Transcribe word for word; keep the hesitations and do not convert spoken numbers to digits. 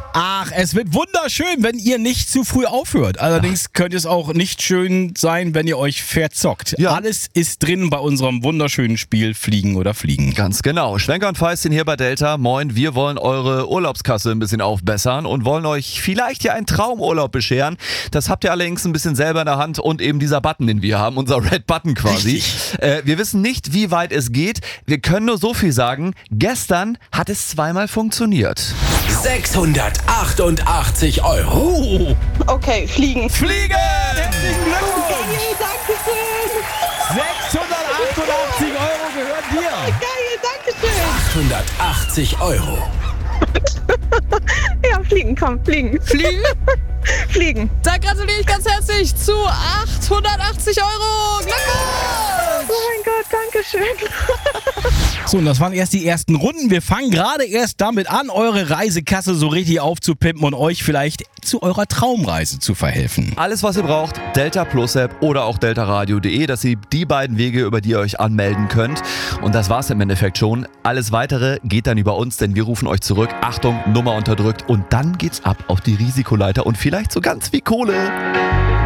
Ach, es wird wunderschön, wenn ihr nicht zu früh aufhört. Allerdings Ach. könnte es auch nicht schön sein, wenn ihr euch verzockt. Ja. Alles ist drin bei unserem wunderschönen Spiel Fliegen oder Fliegen. Ganz genau. Schwenker und Feistin hier bei Delta. Moin, wir wollen eure Urlaubskasse ein bisschen aufbessern und wollen euch vielleicht ja einen Traumurlaub bescheren. Das habt ihr allerdings ein bisschen selber in der Hand und eben dieser Button, den wir haben, unser Red Button quasi. Äh, wir wissen nicht, wie weit es geht. Wir können nur so viel sagen. Gestern hat es zweimal funktioniert. sechshundertachtundachtzig Euro. Oh. Okay, fliegen. Fliegen! Herzlichen Glückwunsch! Geil, danke schön. sechshundertachtundachtzig Euro gehört dir. Geil, danke schön. achthundertachtzig Euro. Ja, fliegen, komm, fliegen. Fliegen? Fliegen. Da gratuliere ich ganz herzlich zu achthundertachtzig Euro. Glückwunsch! Oh mein Gott, danke schön. So, und das waren erst die ersten Runden. Wir fangen gerade erst damit an, eure Reisekasse so richtig aufzupimpen und euch vielleicht zu eurer Traumreise zu verhelfen. Alles, was ihr braucht, Delta Plus App oder auch deltaradio punkt de, das sind die beiden Wege, über die ihr euch anmelden könnt. Und das war's im Endeffekt schon. Alles Weitere geht dann über uns, denn wir rufen euch zurück. Achtung, Nummer unterdrückt und dann geht's ab auf die Risikoleiter und vielleicht so ganz wie Kohle.